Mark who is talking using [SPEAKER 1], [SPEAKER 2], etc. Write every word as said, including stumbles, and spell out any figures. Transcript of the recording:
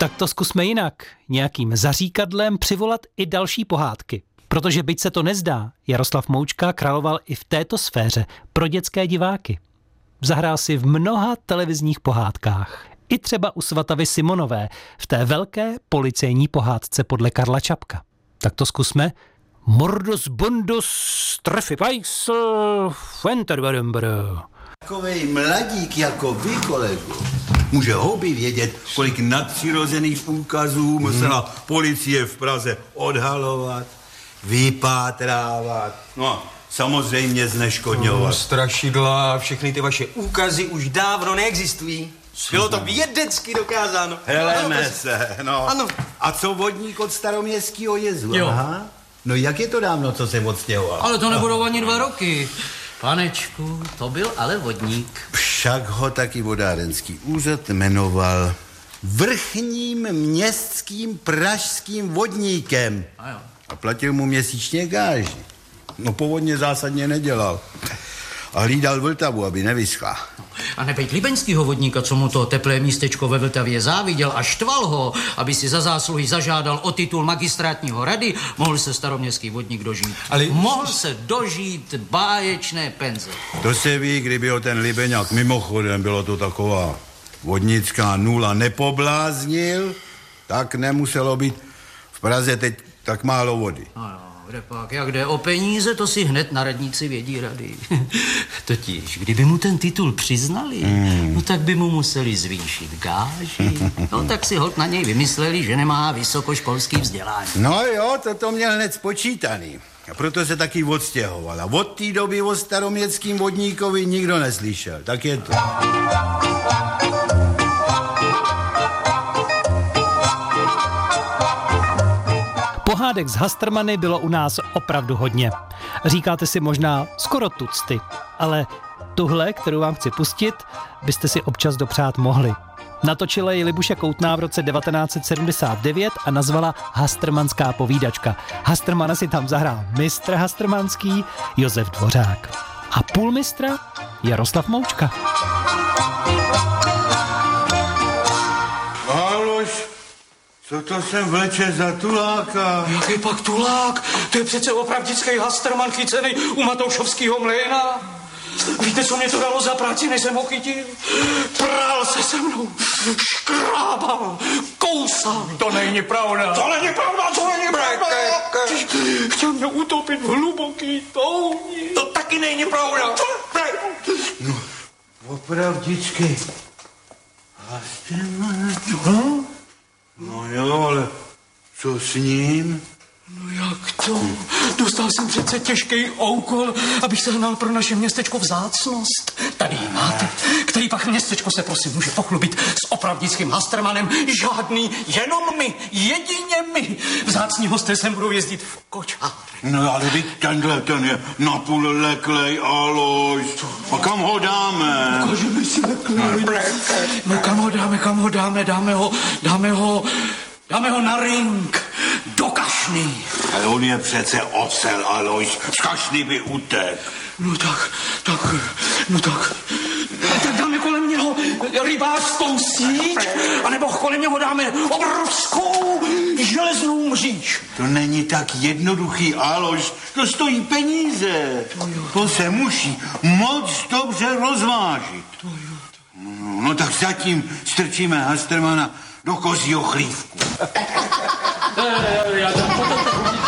[SPEAKER 1] Tak to zkusme jinak. Nějakým zaříkadlem přivolat i další pohádky. Protože byť se to nezdá, Jaroslav Moučka královal i v této sféře pro dětské diváky. Zahrál si v mnoha televizních pohádkách. I třeba u Svatavy Simonové v té velké policejní pohádce podle Karla Čapka. Tak to zkusme. Mordus bondus trefy pajsl fenterberembr.
[SPEAKER 2] Takovej mladík jako vy, kolego, může houby vědět, kolik nadpřirozených úkazů musela hmm. policie v Praze odhalovat, vypátrávat, no a samozřejmě zneškodňovat.
[SPEAKER 3] No, strašidla a všechny ty vaše úkazy už dávno neexistují. Bylo to vědecky dokázáno.
[SPEAKER 2] Heleme se, no.
[SPEAKER 3] Ano.
[SPEAKER 2] A co vodník od Staroměstského jezu?
[SPEAKER 4] Jo.
[SPEAKER 2] Aha. No jak je to dávno, co se odstěhoval?
[SPEAKER 4] Ale to nebudou ani dva roky. Panečku, to byl ale vodník.
[SPEAKER 2] Však ho taky vodárenský úřad jmenoval vrchním městským pražským vodníkem.
[SPEAKER 4] A jo.
[SPEAKER 2] A platil mu měsíčně gáži. No povodně zásadně nedělal. A hlídal Vltavu, aby nevyschla.
[SPEAKER 4] A nebejt libeňskýho vodníka, co mu to teplé místečko ve Vltavě záviděl a štval ho, aby si za zásluhy zažádal o titul magistrátního rady, mohl se staroměstský vodník dožít.
[SPEAKER 3] Ale...
[SPEAKER 4] Mohl se dožít báječné penze.
[SPEAKER 2] To se ví, kdyby ho ten Libeňák mimochodem, bylo to taková vodnická nula, nepobláznil, tak nemuselo být v Praze teď tak málo vody.
[SPEAKER 4] Ano. Pak, jak jde o peníze, to si hned na radnici vědí rady. Totiž, kdyby mu ten titul přiznali, mm. no tak by mu museli zvýšit gáži. No tak si holt na něj vymysleli, že nemá vysokoškolský vzdělání.
[SPEAKER 2] No jo, to to měl hned spočítaný. A proto se taky odstěhoval. A od té doby o staroměstským vodníkovi nikdo neslyšel. Tak je to.
[SPEAKER 1] Pohádek z Hastrmany bylo u nás opravdu hodně. Říkáte si možná skoro tucty, ale tuhle, kterou vám chci pustit, byste si občas dopřát mohli. Natočila ji Libuše Koutná v roce devatenáct set sedmdesát devět a nazvala Hastrmanská povídačka. Hastrmana si tam zahrál mistr Hastrmanský Josef Dvořák. A půlmistra Jaroslav Moučka.
[SPEAKER 2] Aloš, co to sem vleče za tuláka?
[SPEAKER 5] Jaký pak tulák? To je přece opravdický Hastrman chycený u Matoušovského mlejna. Víte, co mě to dalo za práci, než jsem ho chytil? Prál se se mnou, škrábal, kousal.
[SPEAKER 3] To není pravda.
[SPEAKER 5] To není pravda, to není pravda. Chtěl mě utopit v hluboký touni.
[SPEAKER 3] To taky není pravda.
[SPEAKER 2] No, opravdicky. Hastrman.
[SPEAKER 5] Hm?
[SPEAKER 2] No jo, ale co s ním?
[SPEAKER 5] No jak to? Dostal jsem přece těžký úkol, abych sehnal pro naše městečko vzácnost. Tady ji máte. Který pak městečko se prosím může pochlubit s opravdickým Hastrmanem? Žádný, jenom my, jedině my. Vzácní hosté sem budou jezdit v kočárech.
[SPEAKER 2] No ale teď tenhle ten je napůl leklej, Alois. A kam ho dáme?
[SPEAKER 5] Ukáže mi si leklej. No kam ho dáme, kam ho dáme, dáme ho, dáme ho, dáme ho na ring. Do kašny.
[SPEAKER 2] Ale on je přece osel, Alois. Z kašny by utek.
[SPEAKER 5] No tak, tak, no tak, tak dáme kolem něho rybářskou síť, anebo kolem něho dáme obrovskou železnou mříž.
[SPEAKER 2] To není tak jednoduchý, Alois. To stojí peníze.
[SPEAKER 5] To jo.
[SPEAKER 2] To se musí moc dobře rozvážit.
[SPEAKER 5] To jo.
[SPEAKER 2] No, no tak zatím strčíme Hastrmana do kozího chlívku.
[SPEAKER 4] Já tam potom